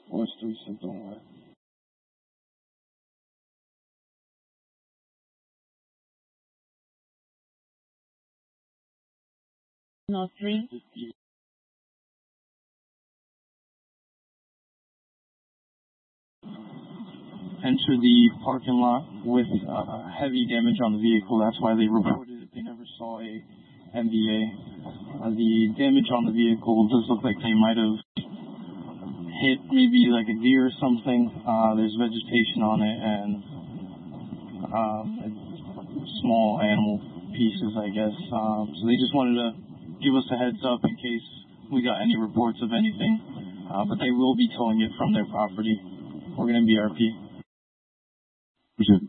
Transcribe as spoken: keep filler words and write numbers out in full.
four three six, don't worry. No, three. Enter the parking lot with uh, heavy damage on the vehicle. That's why they reported it. They never saw a M V A. Uh, the damage on the vehicle does look like they might have hit maybe like a deer or something. Uh, there's vegetation on it and um, small animal pieces, I guess. Um, so they just wanted to give us a heads up in case we got any reports of anything. Uh, but they will be towing it from their property. We're going to B R P. Appreciate it.